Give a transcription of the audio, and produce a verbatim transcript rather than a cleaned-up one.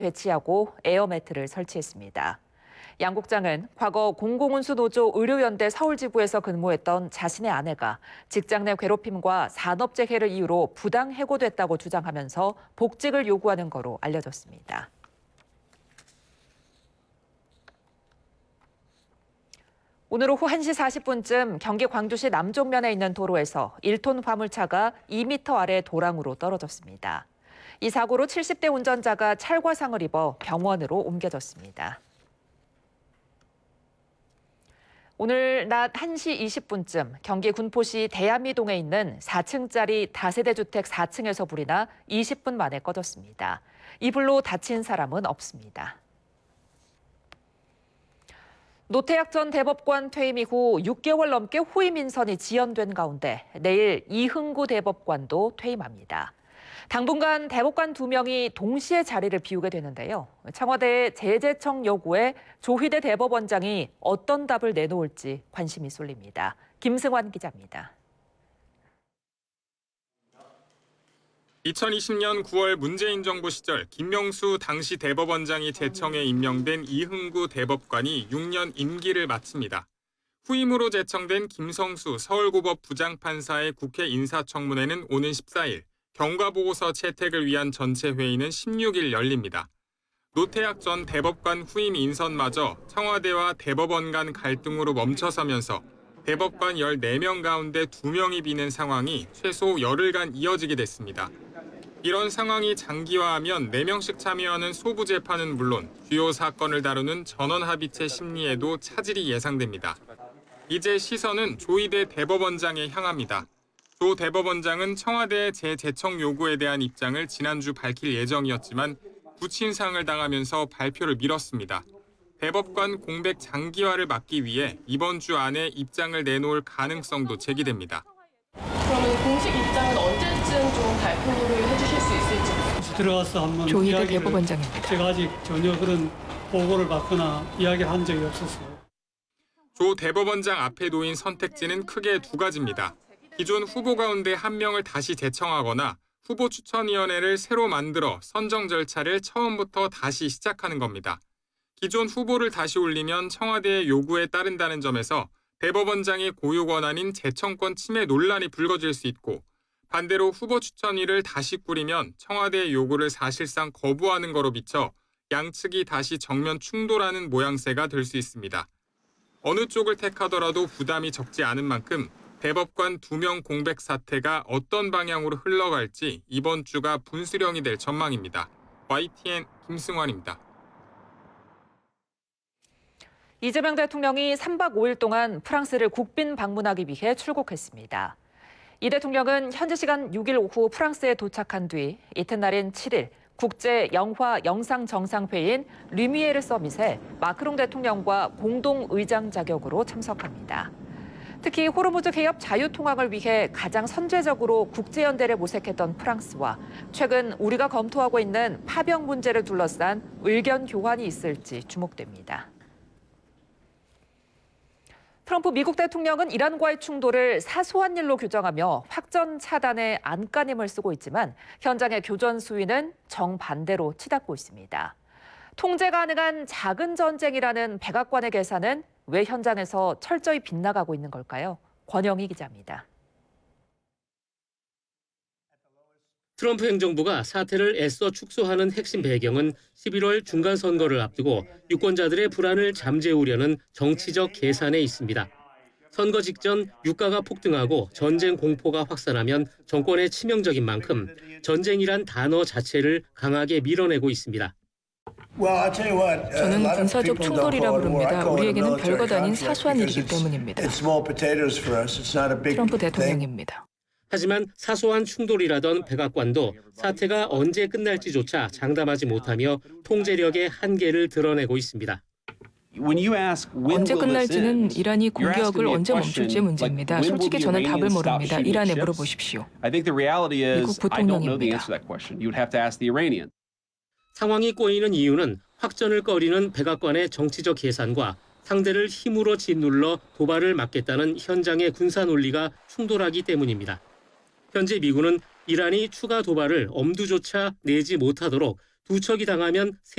배치하고 에어매트를 설치했습니다. 양 국장은 과거 공공운수노조 의료연대 서울지부에서 근무했던 자신의 아내가 직장 내 괴롭힘과 산업재해를 이유로 부당 해고됐다고 주장하면서 복직을 요구하는 거로 알려졌습니다. 오늘 오후 한 시 사십 분쯤 경기 광주시 남종면에 있는 도로에서 일 톤 화물차가 이 미터 아래 도랑으로 떨어졌습니다. 이 사고로 칠십 대 운전자가 찰과상을 입어 병원으로 옮겨졌습니다. 오늘 낮 한 시 이십 분쯤 경기 군포시 대암리동에 있는 사 층짜리 다세대 주택 사 층에서 불이 나 이십 분 만에 꺼졌습니다. 이 불로 다친 사람은 없습니다. 노태학 전 대법관 퇴임 이후 육 개월 넘게 후임 인선이 지연된 가운데 내일 이흥구 대법관도 퇴임합니다. 당분간 대법관 두 명이 동시에 자리를 비우게 되는데요. 청와대의 재제청 요구에 조희대 대법원장이 어떤 답을 내놓을지 관심이 쏠립니다. 김승환 기자입니다. 이천이십 년 구월 문재인 정부 시절 김명수 당시 대법원장이 제청에 임명된 이흥구 대법관이 육 년 임기를 마칩니다. 후임으로 제청된 김성수 서울고법 부장판사의 국회 인사청문회는 오는 십사 일, 경과보고서 채택을 위한 전체 회의는 십육 일 열립니다. 노태학 전 대법관 후임 인선마저 청와대와 대법원 간 갈등으로 멈춰서면서 대법관 열네 명 가운데 두 명이 비는 상황이 최소 열흘간 이어지게 됐습니다. 이런 상황이 장기화하면 네 명씩 참여하는 소부 재판은 물론 주요 사건을 다루는 전원합의체 심리에도 차질이 예상됩니다. 이제 시선은 조희대 대법원장에 향합니다. 조 대법원장은 청와대의 재제청 요구에 대한 입장을 지난주 밝힐 예정이었지만 부친상을 당하면서 발표를 미뤘습니다. 대법관 공백 장기화를 막기 위해 이번 주 안에 입장을 내놓을 가능성도 제기됩니다. 그러면 공식 입장은 언제쯤 좀 발표를 해주실 수 있을지. 들어가서 한번 조희대 대법원장입니다. 제가 아직 전혀 그런 보고를 받거나 이야기를 한 적이 없었어요. 조 대법원장 앞에 놓인 선택지는 크게 두 가지입니다. 기존 후보 가운데 한 명을 다시 제청하거나 후보 추천위원회를 새로 만들어 선정 절차를 처음부터 다시 시작하는 겁니다. 기존 후보를 다시 올리면 청와대의 요구에 따른다는 점에서 대법원장의 고유 권한인 제청권 침해 논란이 불거질 수 있고 반대로 후보 추천위를 다시 꾸리면 청와대의 요구를 사실상 거부하는 거로 비춰 양측이 다시 정면 충돌하는 모양새가 될 수 있습니다. 어느 쪽을 택하더라도 부담이 적지 않은 만큼 대법관 두 명 공백 사태가 어떤 방향으로 흘러갈지 이번 주가 분수령이 될 전망입니다. 와이티엔 김승환입니다. 이재명 대통령이 삼 박 오 일 동안 프랑스를 국빈 방문하기 위해 출국했습니다. 이 대통령은 현지 시간 육 일 오후 프랑스에 도착한 뒤 이튿날인 칠 일 국제 영화 영상 정상회의인 류미에르 서밋에 마크롱 대통령과 공동 의장 자격으로 참석합니다. 특히 호르무즈 해협 자유통항을 위해 가장 선제적으로 국제연대를 모색했던 프랑스와 최근 우리가 검토하고 있는 파병 문제를 둘러싼 의견 교환이 있을지 주목됩니다. 트럼프 미국 대통령은 이란과의 충돌을 사소한 일로 규정하며 확전 차단에 안간힘을 쓰고 있지만 현장의 교전 수위는 정반대로 치닫고 있습니다. 통제 가능한 작은 전쟁이라는 백악관의 계산은 왜 현장에서 철저히 빗나가고 있는 걸까요? 권영희 기자입니다. 트럼프 행정부가 사태를 애써 축소하는 핵심 배경은 십일월 중간선거를 앞두고 유권자들의 불안을 잠재우려는 정치적 계산에 있습니다. 선거 직전 유가가 폭등하고 전쟁 공포가 확산하면 정권에 치명적인 만큼 전쟁이란 단어 자체를 강하게 밀어내고 있습니다. 저는 군사적 충돌이라 부릅니다. 우리에게는 별것 아닌 사소한 일이기 때문입니다. 트럼프 대통령입니다. 하지만 사소한 충돌이라던 백악관도 사태가 언제 끝날지조차 장담하지 못하며 통제력의 한계를 드러내고 있습니다. 언제 끝날지는 이란이 공격을 언제 멈출지의 문제입니다. 솔직히 저는 답을 모릅니다. 이란에 물어보십시오. 미국 부통령입니다. 상황이 꼬이는 이유는 확전을 꺼리는 백악관의 정치적 계산과 상대를 힘으로 짓눌러 도발을 막겠다는 현장의 군사 논리가 충돌하기 때문입니다. 현재 미군은 이란이 추가 도발을 엄두조차 내지 못하도록 두 척이 당하면